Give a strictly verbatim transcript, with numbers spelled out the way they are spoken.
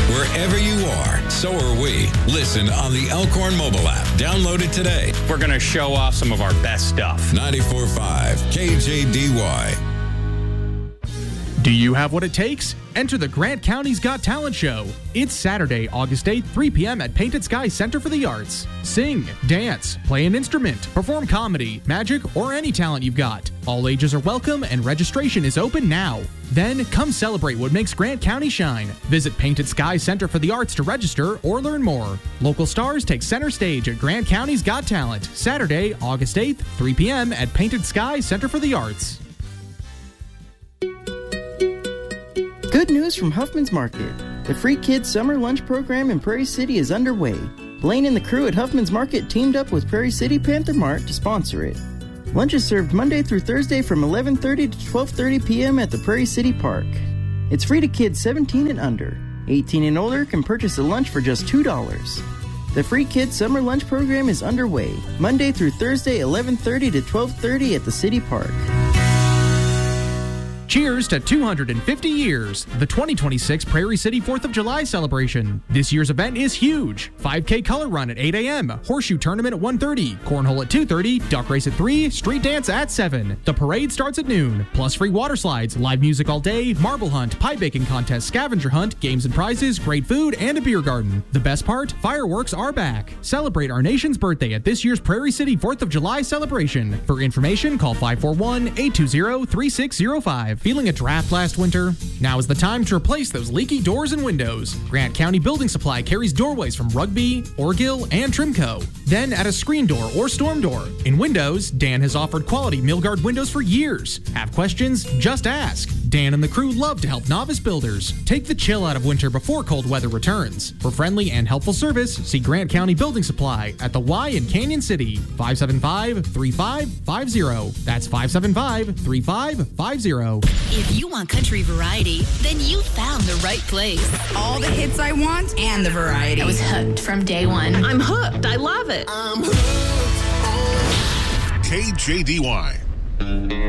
Wherever you are, so are we. Listen on the Elkhorn mobile app. Download it today. We're going to show off some of our best stuff. ninety-four point five K J D Y. Do you have what it takes? Enter the Grant County's Got Talent Show. It's Saturday, August eighth, three p.m. at Painted Sky Center for the Arts. Sing, dance, play an instrument, perform comedy, magic, or any talent you've got. All ages are welcome and registration is open now. Then come celebrate what makes Grant County shine. Visit Painted Sky Center for the Arts to register or learn more. Local stars take center stage at Grant County's Got Talent. Saturday, August eighth, three p.m. at Painted Sky Center for the Arts. Good news from Huffman's Market. The Free Kids Summer Lunch Program in Prairie City is underway. Blaine and the crew at Huffman's Market teamed up with Prairie City Panther Mart to sponsor it. Lunch is served Monday through Thursday from eleven thirty to twelve thirty p.m. at the Prairie City Park. It's free to kids seventeen and under. eighteen and older can purchase a lunch for just two dollars. The Free Kids Summer Lunch Program is underway, Monday through Thursday, eleven thirty to twelve thirty at the City Park. Cheers to two hundred fifty years, the twenty twenty-six Prairie City fourth of July celebration. This year's event is huge. five K color run at eight a.m., horseshoe tournament at one thirty, cornhole at two thirty, duck race at three, street dance at seven. The parade starts at noon, plus free water slides, live music all day, marble hunt, pie baking contest, scavenger hunt, games and prizes, great food, and a beer garden. The best part, fireworks are back. Celebrate our nation's birthday at this year's Prairie City fourth of July celebration. For information, call five four one, eight two zero, three six zero five. Feeling a draft last winter? Now is the time to replace those leaky doors and windows. Grant County Building Supply carries doorways from Rugby, Orgill, and Trimco. Then add a screen door or storm door. In windows, Dan has offered quality Milgard windows for years. Have questions? Just ask. Dan and the crew love to help novice builders. Take the chill out of winter before cold weather returns. For friendly and helpful service, see Grant County Building Supply at the Y in Canyon City. five seven five, three five five zero. That's five seven five, three five five zero. If you want country variety, then you found the right place. All the hits I want and the variety. I was hooked from day one. I'm hooked. I love it. I'm hooked on K J D Y.